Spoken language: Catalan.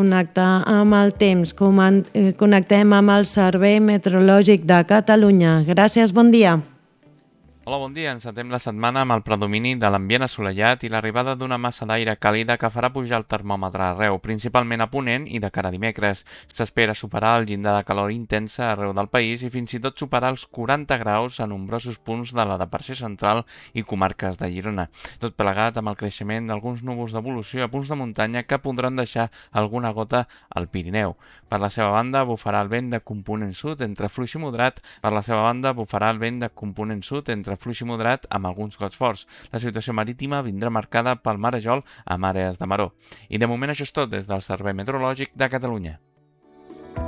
connectar amb el temps. Connectem amb el Servei Meteorològic de Catalunya. Gràcies, bon dia. Hola, bon dia. Encetem la setmana amb el predomini de l'ambient assolellat i l'arribada d'una massa d'aire càlida que farà pujar el termòmetre arreu, principalment a Ponent i de cara a dimecres. S'espera superar el llindar de calor intensa arreu del país i fins i tot superar els 40 graus a nombrosos punts de la depressió central i comarques de Girona. Tot plegat amb el creixement d'alguns núvols d'evolució a punts de muntanya que podran deixar alguna gota al Pirineu. Per la seva banda, bufarà el vent de component sud entre fluix i moderat. Fluix i moderat amb alguns gots forts. La situació marítima vindrà marcada pel marejol amb àrees de maror. I de moment això és tot des del Servei Meteorològic de Catalunya.